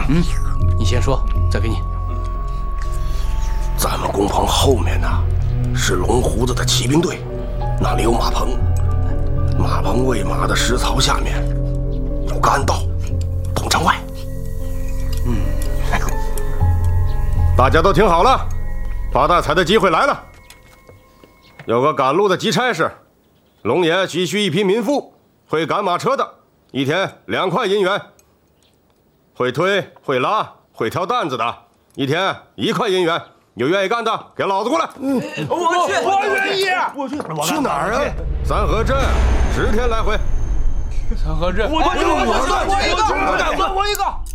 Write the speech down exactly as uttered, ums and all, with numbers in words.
嗯，你先说，再给你。 咱们工棚后面呢，是龙胡子的骑兵队，那里有马棚，马棚喂马的食槽下面有个暗道，通城外。 嗯，大家都听好了，发大财的机会来了。有个赶路的急差事，龙爷急需一批民夫，会赶马车的，一天两块银元；会推、会拉、会挑担子的，一天一块银元。有愿意干的，给老子过来！ 嗯，我去，我愿意。 我去，去哪儿啊？三河镇，十天来回。 三河镇， 我一个，我一个，我一个，我一个。